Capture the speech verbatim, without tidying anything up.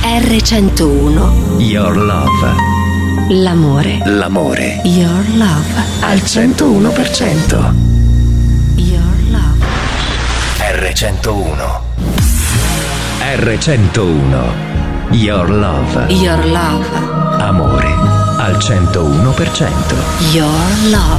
erre centouno. Your Love. L'amore. L'amore. Your Love. Al centouno per cento. Your Love. erre centouno. erre centouno. Your Love. Your Love. Amore al centouno per cento. Your Love.